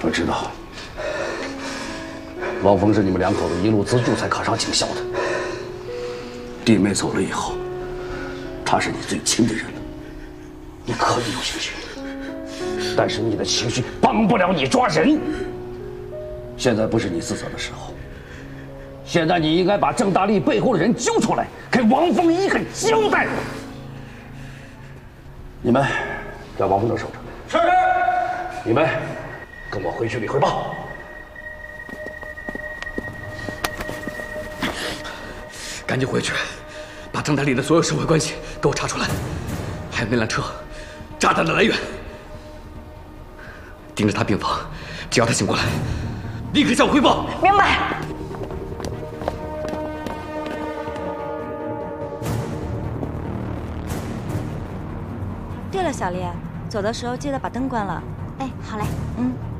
我知道，王峰是你们两口子一路资助才考上警校的。弟妹走了以后，他是你最亲的人了。你可以有情绪，但是你的情绪帮不了你抓人。现在不是你自责的时候，现在你应该把郑大力背后的人揪出来，给王峰一个交代。你们在王峰这守着。是。你们跟我回去里汇报。 赶紧回去，把郑大力的所有社会关系给我查出来，还有那辆车、炸弹的来源，盯着他病房，只要他醒过来，立刻向我汇报。 明白。对了，小丽，走的时候记得把灯关了。 哎，好嘞。 嗯。